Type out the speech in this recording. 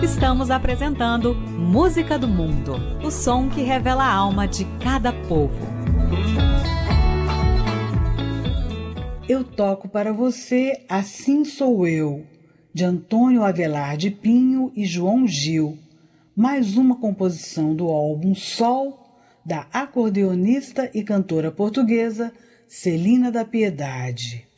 Estamos apresentando Música do Mundo, o som que revela a alma de cada povo. Eu toco para você Assim Sou Eu, de Antônio Avelar de Pinho e João Gil, mais uma composição do álbum Sol, da acordeonista e cantora portuguesa Celina da Piedade.